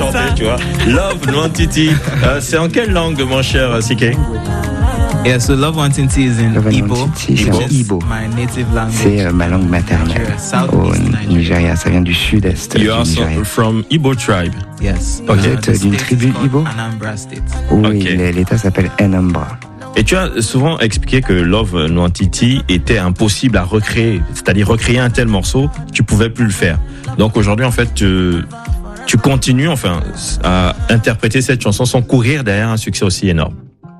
chanter, tu vois. Love Nwantiti. C'est en quelle langue, mon cher CK? Yeah, so Love Nwantiti is in Igbo. C'est en Igbo. C'est ma langue maternelle au Nigeria. Ça vient du sud-est du You are Nigeria. from Igbo tribe. Yes. Vous êtes d'une tribu Igbo? Anambra State. Oui, Ok. l'État s'appelle Anambra. Et tu as souvent expliqué que Love Nwantiti était impossible à recréer. C'est-à-dire recréer un tel morceau, tu pouvais plus le faire. Donc aujourd'hui, en fait, tu continues enfin à interpréter cette chanson sans courir derrière un succès aussi énorme.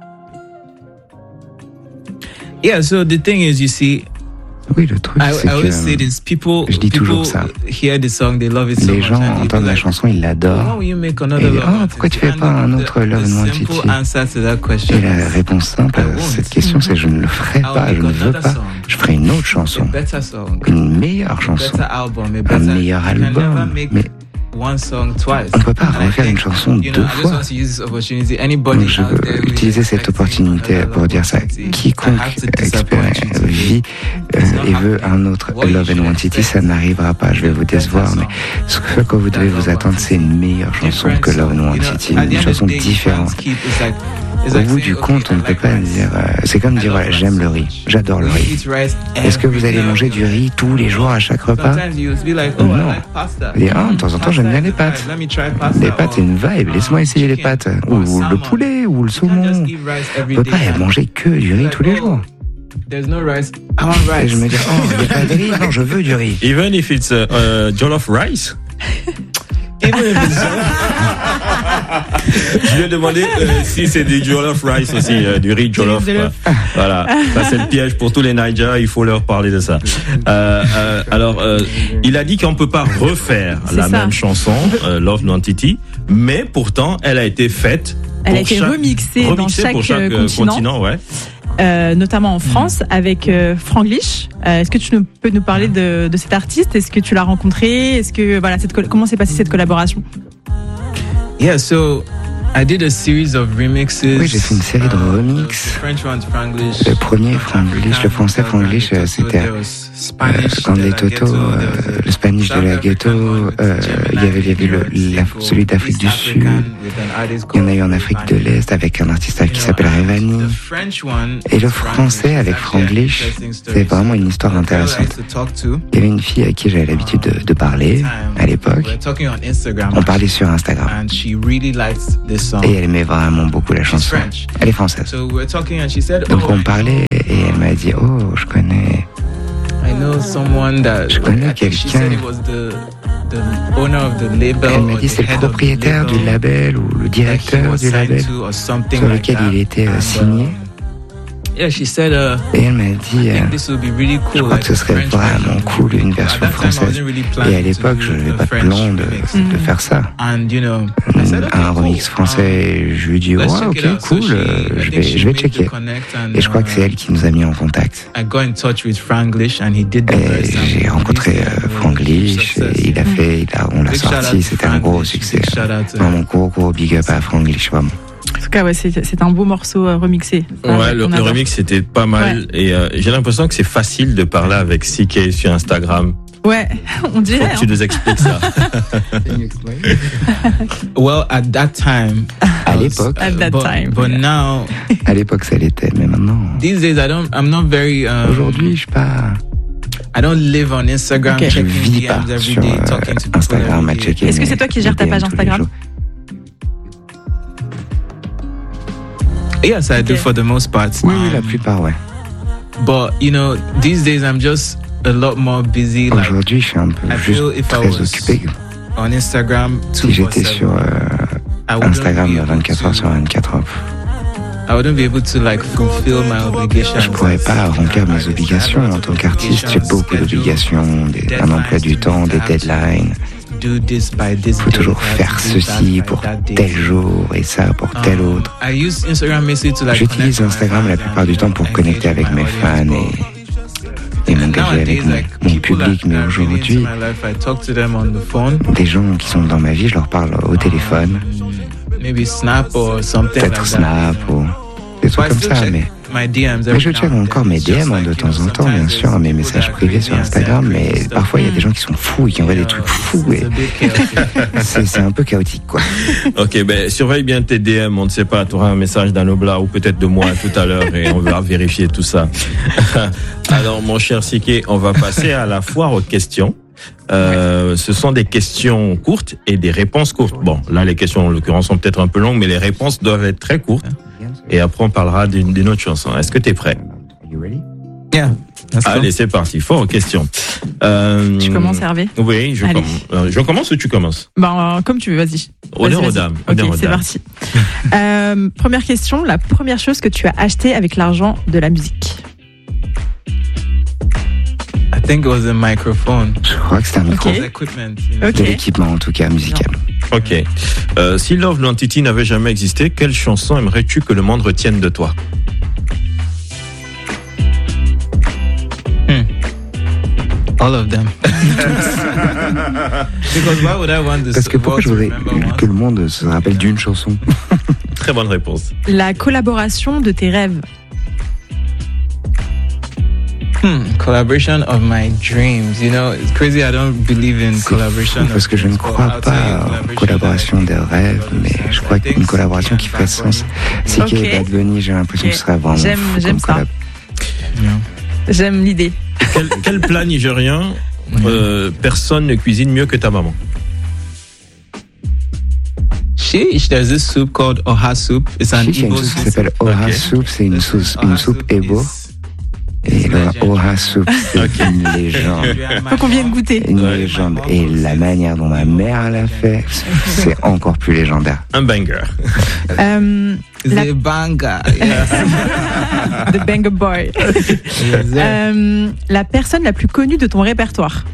Yeah, so the thing is, you see, Oui, le truc, c'est I always say que this. People toujours ça. hear the song, they love it so les much. gens and they entendent be la like, chanson, ils "Why l'adorent. will you make Et another ils disent, Love pourquoi tu fais Nwantiti?" pas un And autre Love the Nwantiti? simple answer to that question Et la is, réponse simple à cette question, c'est je ne le ferai pas, je ne veux pas. Je ferai une autre chanson, a better song, une meilleure chanson, better album, a un better. meilleur You can never album. make Mais one song twice. on ne peut pas And I refaire une think, chanson you know, deux I just fois. want to use this opportunity. Anybody Je out veux there who is utiliser cette expecting opportunité another pour Love dire ça. Nwantiti, Quiconque I have to disappoint you today. vit et veut un autre What you Love should Nwantiti, expect ça n'arrivera pas. Je vais vous décevoir, mais ce que vous devez vous attendre, c'est une meilleure chanson que Love Nwantiti, une chanson différente. Au bout du compte, on ne peut pas dire. C'est comme dire voilà, j'aime le riz, j'adore le riz. Est-ce que vous allez manger du riz tous les jours à chaque repas? Non. Et de temps en temps, j'aime bien les pâtes. Les pâtes, c'est une vibe. Laisse-moi essayer les pâtes. Ou le poulet, ou le saumon. On ne peut pas manger que du riz tous les jours. Et je me dis, oh, il n'y a pas de riz. Non, je veux du riz. Even if it's jollof rice. Je lui ai demandé si c'est du jollof rice aussi, du riz jollof. Voilà, ça c'est le piège pour tous les Naija, il faut leur parler de ça. Alors, il a dit qu'on ne peut pas refaire la même chanson, Love Nwantiti, mais pourtant, elle a été faite. Elle a été remixée dans chaque continent. Ouais. Notamment en France avec Franglish. Est-ce que tu peux nous parler de cet artiste? Est-ce que tu l'as rencontré? Est-ce que voilà, comment s'est passée cette collaboration? Yeah, so I did a series of remixes. Oui, j'ai fait une série de remixes. Le premier, Franglish, le français Franglish, c'était Candé Toto, le Spanish de la Ghetto, il y avait celui d'Afrique du Sud, il y en a eu en Afrique de l'Est avec un artiste qui s'appelle Revani. Et le français avec Franglish, c'est vraiment une histoire intéressante. Il y avait une fille avec qui j'avais l'habitude de parler à l'époque. On parlait sur Instagram. Et elle aimait vraiment beaucoup la chanson. Elle est française. Donc on parlait et elle m'a dit, oh, je connais quelqu'un. Elle m'a dit c'est le propriétaire du label ou le directeur du label sur lequel il était signé. Et elle m'a dit je crois que ce serait vraiment cool une version française. Et à l'époque je n'avais pas de plan de faire ça. Un remix français, je lui ai dit ouais, ok, cool, je vais checker. Et je crois que c'est elle qui nous a mis en contact. Et j'ai rencontré Franglish, et on l'a sorti, c'était un gros succès. Vraiment gros big up à Franglish, vraiment. En tout cas, ouais, c'est un beau morceau remixé. Ouais, le remix c'était pas mal. Ouais. Et j'ai l'impression que c'est facile de parler avec CK sur Instagram. Ouais, on dirait. Faut que tu nous expliques ça. Well, at that time. À l'époque. But now. À l'époque, ça l'était, mais maintenant. These days, I'm not very. Aujourd'hui, je suis pas. I don't live on Instagram. Je vis pas sur Instagram à checker. Est-ce que c'est toi qui gères ta page Instagram? Yes, I do for the most part. Oui, la plupart, ouais. But, these days I'm just a lot more busy. Aujourd'hui, je suis un peu juste très occupé. On Instagram, si j'étais sur Instagram 24 heures sur 24 heures. I wouldn't be able to fulfill my obligations. Je pourrais pas remplir mes obligations en tant qu'artiste. J'ai beaucoup d'obligations, un emploi du temps, des deadlines. Il faut toujours faire ceci pour tel jour et ça pour tel autre. J'utilise Instagram la plupart du temps pour connecter avec mes fans et m'engager avec mon public. Mais aujourd'hui, des gens qui sont dans ma vie, je leur parle au téléphone. Peut-être Snap ou des trucs comme ça, mais Mais je check encore mes DM de temps en temps, bien sûr, mes messages privés sur Instagram, mais parfois il y a des gens qui sont fous et qui envoient des trucs fous et c'est un peu chaotique, quoi. Ok, surveille bien tes DM, on ne sait pas, tu auras un message d'Anobla ou peut-être de moi tout à l'heure et on va vérifier tout ça. Alors, mon cher Siké, on va passer à la foire aux questions. Ce sont des questions courtes et des réponses courtes. Bon, là, les questions, en l'occurrence, sont peut-être un peu longues, mais les réponses doivent être très courtes. Et après, on parlera d'une autre chanson. Est-ce que tu es prêt? Yeah. Allez, c'est parti. Foire aux questions. Tu commences, Hervé? Oui, je commence. Je commence ou tu commences? Comme tu veux, vas-y. Honneur aux dames. Ok, c'est parti. Première question. La première chose que tu as acheté avec l'argent de la musique? I think it was a microphone. Je crois que c'était un micro. De l'équipement, en tout cas, musical. Ok. Si Love L'Entity n'avait jamais existé, quelle chanson aimerais-tu que le monde retienne de toi? All of them. Why would I want this? Parce que pourquoi je voudrais que le monde se rappelle d'une chanson? Très bonne réponse. La collaboration de tes rêves. Collaboration of my dreams. You know, it's crazy. I don't believe in collaboration. Parce que je ne crois pas en collaboration des rêves, mais je crois qu'une collaboration qui ferait sens. Si qu'il y a Bad Bunny, j'ai l'impression que ce serait vraiment. J'aime ça. J'aime l'idée. Quel plat nigérien personne ne cuisine mieux que ta maman? Sheesh, there's this soup called Oha soup. It's an Igbo soup. Ça s'appelle Oha soup, c'est une soupe Igbo. Et le Oha soup, c'est une légende. Faut qu'on vienne goûter. Une légende. Et la manière dont ma mère l'a fait, c'est encore plus légendaire. Un banger. The banger. Yes. The banger boy. La personne la plus connue de ton répertoire.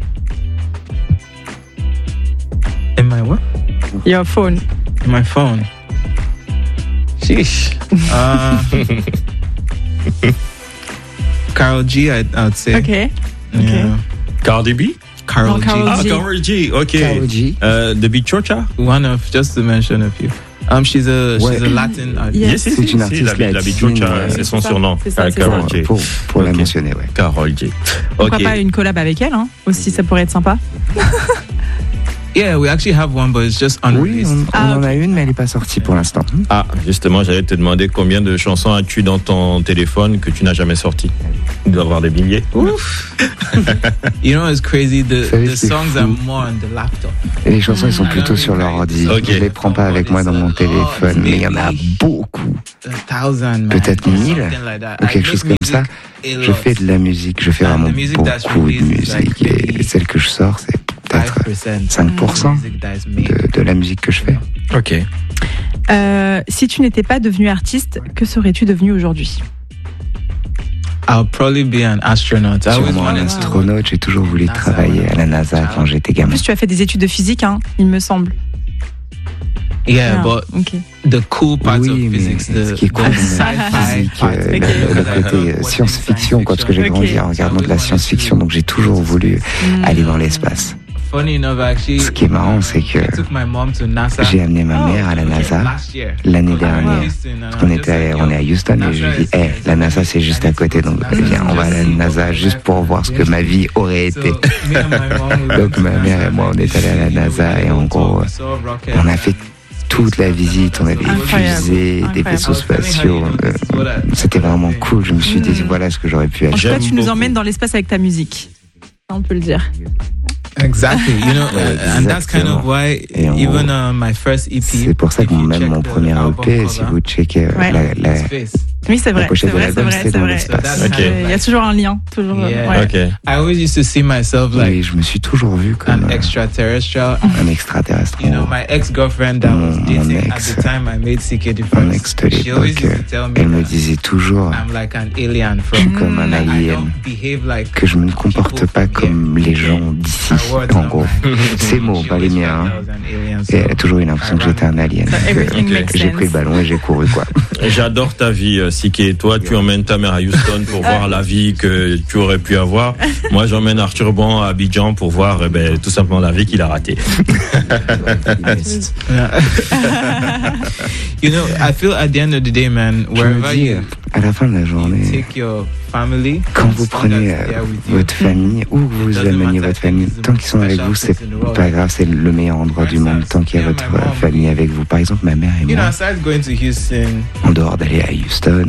In my what? Your phone. My phone. Sheesh. Karol G, I'd say. Okay. Yeah. Cardi B? Karol G. Karol G. Okay. Karol G. The Bichocha? One of, just to mention a few. She's a Latin artist. Yes, c'est une artiste la Bichocha, c'est son surnom. Karol G. Pour la mentionner, ouais. Karol G. Pourquoi pas une collab avec elle, hein? Aussi, ça pourrait être sympa. Yeah, we actually have one, but it's just unreleased. Oui, on en a une, mais elle n'est pas sortie pour l'instant. Ah, justement, j'allais te demander combien de chansons as-tu dans ton téléphone que tu n'as jamais sorties? Il doit y avoir des milliers. Ouf. You know, it's crazy. The songs are more on the laptop. Et les chansons, elles sont plutôt sur l'ordi. Je les prends pas avec moi dans mon téléphone, mais il y en a beaucoup. Peut-être 1000 ou quelque chose comme ça. Je fais de la musique, je fais vraiment beaucoup de musique. Et celle que je sors, c'est peut-être 5% de la musique que je fais. Ok. Si tu n'étais pas devenu artiste, que serais-tu devenu aujourd'hui? I'll probably be an astronaut. Sûrement un astronaute. J'ai toujours voulu travailler à la NASA quand j'étais gamin. En plus, tu as fait des études de physique, hein, il me semble. Yeah, but the cool parts of physics, ce qui est cool dans la physique, le côté science-fiction, quoi, parce que j'ai grandi en regardant de la science-fiction, donc j'ai toujours voulu aller dans l'espace. Ce qui est marrant, c'est que j'ai amené ma mère à la NASA l'année dernière. On est à Houston et je lui ai dit, la NASA c'est juste à côté, donc viens, on va à la NASA juste pour voir ce que ma vie aurait été. Donc ma mère et moi, on est allés à la NASA et en gros, on a fait toute la visite, on a des fusées, des vaisseaux spatiaux. C'était vraiment cool. Je me suis dit, voilà ce que j'aurais pu acheter. En tout cas, tu nous emmènes dans l'espace avec ta musique. On peut le dire. Exactly, you know, and that's kind of why even my first EP. C'est pour ça que même mon premier EP, si vous checkez oui, c'est vrai, la pochette de l'album, c'est dans l'espace. Il y a toujours un lien, toujours. Okay. I always used to see myself like. Je me suis toujours vu comme un extraterrestrial. Un extraterrestre. You know, my ex-girlfriend that was dating at the time I made CK Difference. Mon ex de l'époque, elle me disait toujours, je suis comme un alien, que je ne me comporte pas comme les gens d'ici. En gros, ces mots, pas les miens. Et elle a toujours eu l'impression que j'étais un alien. J'ai pris le ballon et j'ai couru, quoi. J'adore ta vie, Siké. Toi, tu emmènes ta mère à Houston pour voir la vie que tu aurais pu avoir. Moi, j'emmène Arthur Bon à Abidjan pour voir tout simplement la vie qu'il a ratée. You know, I feel at the end of the day, man, wherever you à la fin de la journée, quand vous prenez votre famille, ou vous ameniez votre famille, tant qu'ils sont avec vous, c'est pas grave, c'est le meilleur endroit du monde, tant qu'il y a votre famille avec vous. Par exemple, ma mère et moi, en dehors d'aller à Houston,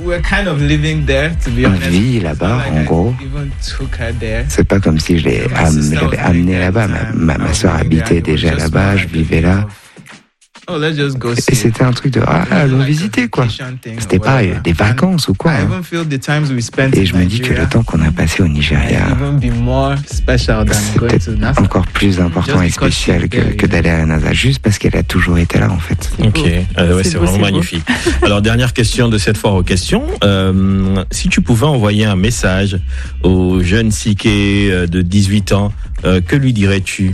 on vit là-bas, en gros. C'est pas comme si je l'avais amené là-bas. Ma soeur habitait déjà là-bas, je vivais là. Et c'était un truc de allons visiter quoi. C'était pas des vacances ou quoi. Et je me dis que le temps qu'on a passé au Nigeria, c'est peut-être encore plus important et spécial que d'aller à la NASA, juste parce qu'elle a toujours été là en fait. Ok, c'est vraiment magnifique. Alors dernière question de cette foire aux questions. Si tu pouvais envoyer un message au jeune CK de 18 ans, que lui dirais-tu?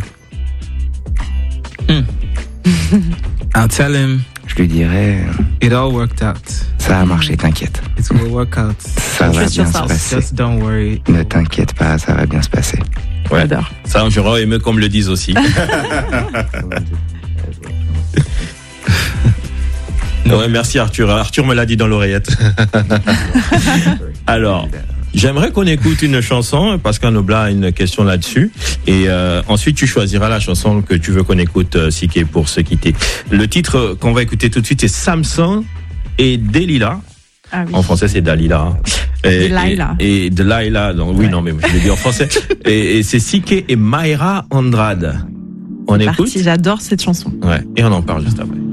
I'll tell him. Je lui dirais. It all worked out. Ça a marché, t'inquiète. It will work out. Ça va bien se passer. Just don't worry. Ne t'inquiète pas, ça va bien se passer. Ouais. Ça, j'aurais aimé qu'on me le dise aussi. Ouais, merci Arthur. Arthur me l'a dit dans l'oreillette. Alors. J'aimerais qu'on écoute une chanson, Pascal Noblat a une question là-dessus. Et ensuite, tu choisiras la chanson que tu veux qu'on écoute, CK, pour se quitter. Le titre qu'on va écouter tout de suite est Samson et Delilah. Ah oui. En français, c'est Dalila. Et Delilah. Donc, oui, ouais. Non, mais je l'ai dit en français. Et c'est CK et Mayra Andrade. On écoute. J'adore cette chanson. Ouais. Et on en parle juste après.